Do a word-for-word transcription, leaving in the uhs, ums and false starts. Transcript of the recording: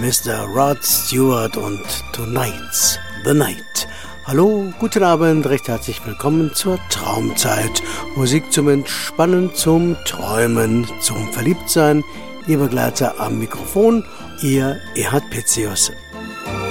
Mister Rod Stewart und Tonight's the Night. Hallo, guten Abend, recht herzlich willkommen zur Traumzeit. Musik zum Entspannen, zum Träumen, zum Verliebtsein. Ihr Begleiter am Mikrofon, Ihr Erhard Petzius.